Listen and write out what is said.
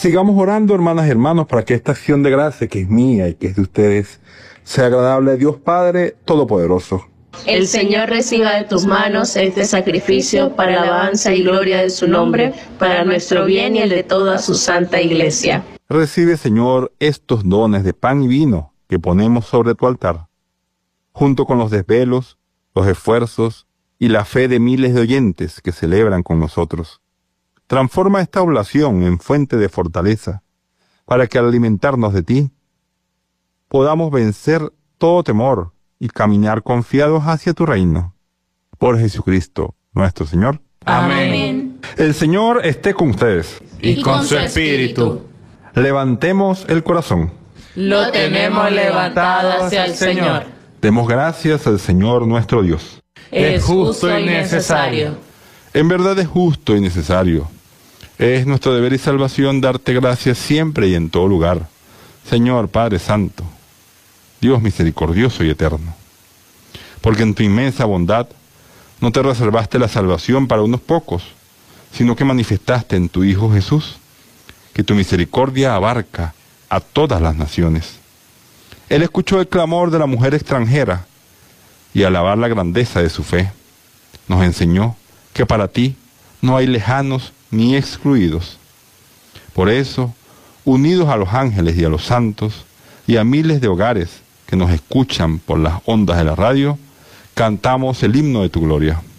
Sigamos orando, hermanas y hermanos, para que esta acción de gracia, que es mía y que es de ustedes, sea agradable a Dios Padre Todopoderoso. El Señor reciba de tus manos este sacrificio para alabanza y gloria de su nombre, para nuestro bien y el de toda su santa Iglesia. Recibe, Señor, estos dones de pan y vino que ponemos sobre tu altar, junto con los desvelos, los esfuerzos y la fe de miles de oyentes que celebran con nosotros. Transforma esta oblación en fuente de fortaleza, para que al alimentarnos de ti, podamos vencer todo temor y caminar confiados hacia tu reino. Por Jesucristo, nuestro Señor. Amén. El Señor esté con ustedes. Y con su espíritu. Levantemos el corazón. Lo tenemos levantado hacia el Señor. Demos gracias al Señor nuestro Dios. Es justo y necesario. En verdad es justo y necesario. Es nuestro deber y salvación darte gracias siempre y en todo lugar, Señor Padre Santo, Dios misericordioso y eterno. Porque en tu inmensa bondad no te reservaste la salvación para unos pocos, sino que manifestaste en tu Hijo Jesús que tu misericordia abarca a todas las naciones. Él escuchó el clamor de la mujer extranjera y al alabar la grandeza de su fe, nos enseñó que para ti no hay lejanos ni excluidos. Por eso, unidos a los ángeles y a los santos y a miles de hogares que nos escuchan por las ondas de la radio, cantamos el himno de tu gloria.